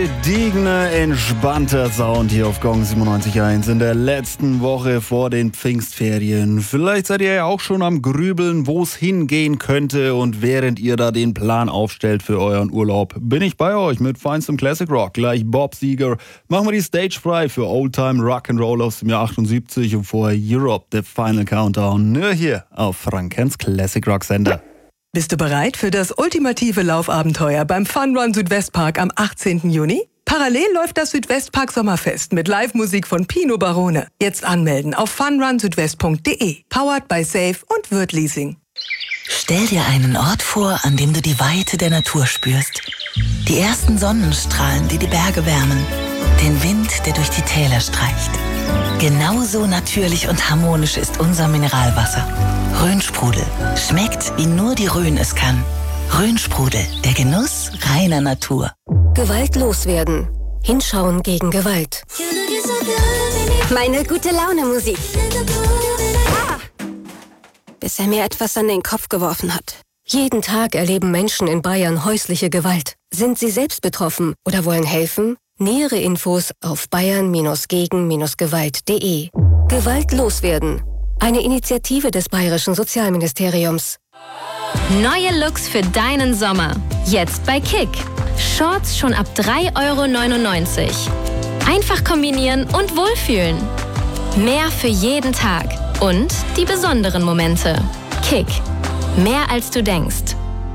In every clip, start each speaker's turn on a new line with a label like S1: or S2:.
S1: gediegener, entspannter Sound hier auf Gong 97.1 in der letzten Woche vor den Pfingstferien. Vielleicht seid ihr ja auch schon am Grübeln, wo es hingehen könnte, und während ihr da den Plan aufstellt für euren Urlaub, bin ich bei euch mit feinstem Classic Rock. Gleich Bob Seger. Machen wir die Stage frei für Oldtime Rock'n'Roll aus dem Jahr 78 und vorher Europe, The Final Countdown. Nur hier auf Frankens Classic Rock Sender.
S2: Bist du bereit für das ultimative Laufabenteuer beim Fun Run Südwestpark am 18. Juni? Parallel läuft das Südwestpark Sommerfest mit Live-Musik von Pino Barone. Jetzt anmelden auf funrunsüdwest.de. Powered by Safe und Würth Leasing.
S3: Stell dir einen Ort vor, an dem du die Weite der Natur spürst. Die ersten Sonnenstrahlen, die die Berge wärmen. Den Wind, der durch die Täler streicht. Genauso natürlich und harmonisch ist unser Mineralwasser. Rhönsprudel. Schmeckt, wie nur die Rhön es kann. Rhönsprudel, der Genuss reiner Natur.
S4: Gewalt loswerden. Hinschauen gegen Gewalt. Meine gute Laune Musik. Bis er mir etwas an den Kopf geworfen hat. Jeden Tag erleben Menschen in Bayern häusliche Gewalt. Sind sie selbst betroffen oder wollen helfen? Nähere Infos auf bayern-gegen-gewalt.de. Gewalt loswerden. Eine Initiative des Bayerischen Sozialministeriums.
S5: Neue Looks für deinen Sommer. Jetzt bei Kick. Shorts schon ab 3,99 €. Einfach kombinieren und wohlfühlen. Mehr für jeden Tag. Und die besonderen Momente. Kick. Mehr als du denkst.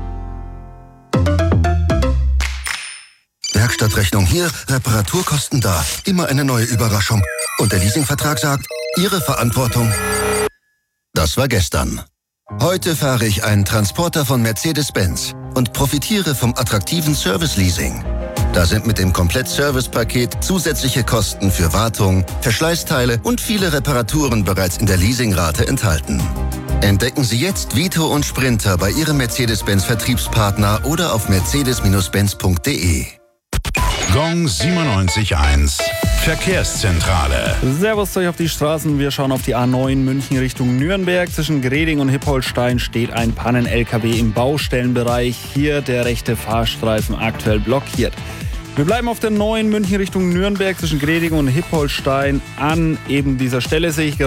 S6: Werkstattrechnung hier, Reparaturkosten da. Immer eine neue Überraschung. Und der Leasingvertrag sagt, Ihre Verantwortung. Das war gestern. Heute fahre ich einen Transporter von Mercedes-Benz und profitiere vom attraktiven Service-Leasing. Da sind mit dem Komplett-Service-Paket zusätzliche Kosten für Wartung, Verschleißteile und viele Reparaturen bereits in der Leasingrate enthalten. Entdecken Sie jetzt Vito und Sprinter bei Ihrem Mercedes-Benz-Vertriebspartner oder auf mercedes-benz.de.
S7: Gong 97.1 Verkehrszentrale.
S1: Servus euch auf die Straßen. Wir schauen auf die A9 München Richtung Nürnberg. Zwischen Greding und Hippolstein steht ein Pannen-LKW im Baustellenbereich. Hier der rechte Fahrstreifen aktuell blockiert. Wir bleiben auf der 9 München Richtung Nürnberg zwischen Greding und Hippolstein. An eben dieser Stelle sehe ich gerade